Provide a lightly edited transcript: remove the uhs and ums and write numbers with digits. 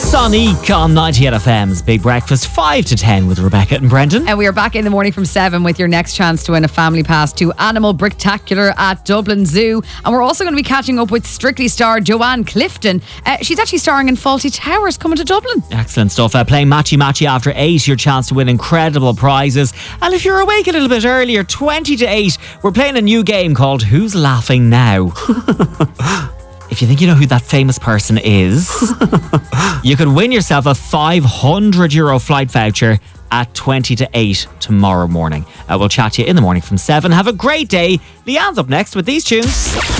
Sonique on 98 FM's Big Breakfast, 5 to 10 with Rebecca and Brendan. And we are back in the morning from 7 with your next chance to win a family pass to Animal Bricktacular at Dublin Zoo. And we're also going to be catching up with Strictly star Joanne Clifton. She's actually starring in Fawlty Towers coming to Dublin. Excellent stuff. Playing Matchy Matchy after 8, your chance to win incredible prizes. And if you're awake a little bit earlier, 20 to 8, we're playing a new game called Who's Laughing Now? If you think you know who that famous person is, you could win yourself a €500 flight voucher at 20 to 8 tomorrow morning. We'll chat to you in the morning from 7. Have a great day. Leanne's up next with these tunes.